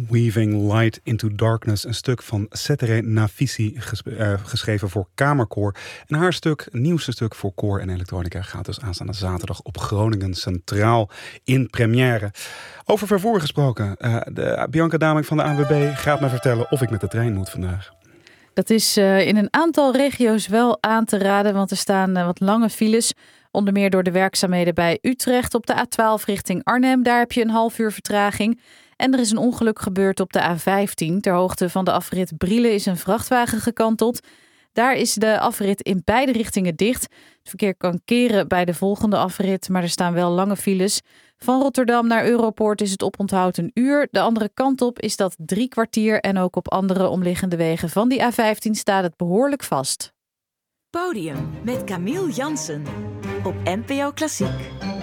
Weaving Light into Darkness, een stuk van Cetere Nafisi, geschreven voor kamerkoor. En haar nieuwste stuk voor koor en elektronica gaat dus aanstaande zaterdag op Groningen Centraal in première. Over vervoer gesproken, Bianca Damink van de ANWB gaat me vertellen of ik met de trein moet vandaag. Dat is in een aantal regio's wel aan te raden, want er staan wat lange files. Onder meer door de werkzaamheden bij Utrecht op de A12 richting Arnhem. Daar heb je een half uur vertraging. En er is een ongeluk gebeurd op de A15. Ter hoogte van de afrit Brielen is een vrachtwagen gekanteld. Daar is de afrit in beide richtingen dicht. Het verkeer kan keren bij de volgende afrit, maar er staan wel lange files. Van Rotterdam naar Europoort is het oponthoud een uur. De andere kant op is dat 3 kwartier. En ook op andere omliggende wegen van die A15 staat het behoorlijk vast. Podium met Camille Jansen op NPO Klassiek.